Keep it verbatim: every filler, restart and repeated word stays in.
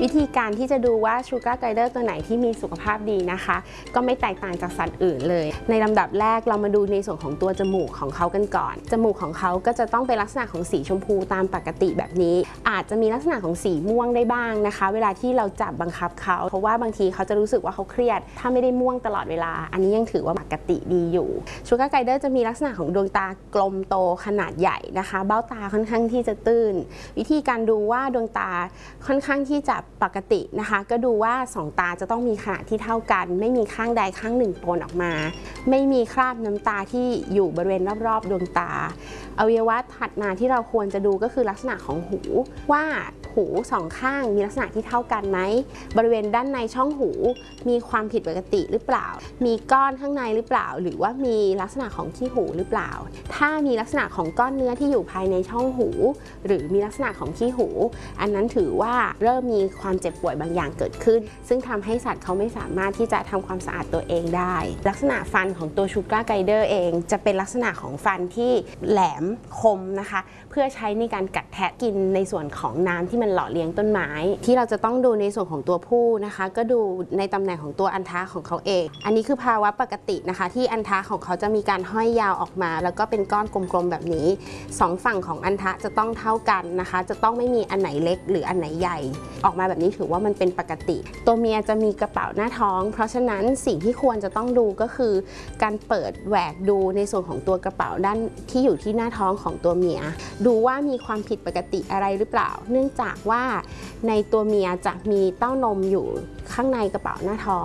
วิธีการที่จะดูว่าชูการ์ไกเดอร์ตัวไหนที่มีสุขภาพดีนะคะก็ไม่แตกต่างจากสัตว์อื่นเลยในลำดับแรกเรามาดูในส่วนของตัวจมูกของเขากันก่อนจมูกของเขาก็จะต้องเป็นลักษณะของสีชมพูตามปกติแบบนี้อาจจะมีลักษณะของสีม่วงได้บ้างนะคะเวลาที่เราจับบังคับเขาเพราะว่าบางทีเขาจะรู้สึกว่าเขาเครียดถ้าไม่ได้ม่วงตลอดเวลาอันนี้ยังถือว่าปกติดีอยู่ชูการ์ไกเดอร์จะมีลักษณะของดวงตากลมโตขนาดใหญ่นะคะเบ้าตาค่อนข้างที่จะตื้นวิธีการดูว่าดวงตาค่อนข้างที่จะปกตินะคะก็ดูว่าสองตาจะต้องมีขนาดที่เท่ากันไม่มีข้างใดข้างหนึ่งปนออกมาไม่มีคราบน้ำตาที่อยู่บริเวณรอบๆดวงตาอวัยวะถัดมาที่เราควรจะดูก็คือลักษณะของหูว่าหูสองข้างมีลักษณะที่เท่ากันไหมบริเวณด้านในช่องหูมีความผิดปกติหรือเปล่ามีก้อนข้างในหรือเปล่าหรือว่ามีลักษณะของขี้หูหรือเปล่าถ้ามีลักษณะของก้อนเนื้อที่อยู่ภายในช่องหูหรือมีลักษณะของขี้หูอันนั้นถือว่าเริ่มมีความเจ็บป่วยบางอย่างเกิดขึ้นซึ่งทำให้สัตว์เขาไม่สามารถที่จะทำความสะอาดตัวเองได้ลักษณะฟันของตัวชูการ์ไกเดอร์เองจะเป็นลักษณะของฟันที่แหลมคมนะคะเพื่อใช้ในการกัดแทะกินในส่วนของน้ำที่มันหล่อเลี้ยงต้นไม้ที่เราจะต้องดูในส่วนของตัวผู้นะคะก็ดูในตำแหน่งของตัวอัณฑะของเขาเองอันนี้คือภาวะปกตินะคะที่อัณฑะของเขาจะมีการห้อยยาวออกมาแล้วก็เป็นก้อนกลมๆแบบนี้สองฝั่งของอัณฑะจะต้องเท่ากันนะคะจะต้องไม่มีอันไหนเล็กหรืออันไหนใหญ่ออกมาแบบนี้ถือว่ามันเป็นปกติตัวเมียจะมีกระเป๋าหน้าท้องเพราะฉะนั้นสิ่งที่ควรจะต้องดูก็คือการเปิดแหวกดูในส่วนของตัวกระเป๋าด้านที่อยู่ที่หน้าท้องของตัวเมียดูว่ามีความผิดปกติอะไรหรือเปล่าเนื่องจากว่าในตัวเมียจะมีเต้านมอยู่ข้างในกระเป๋าหน้าท้อง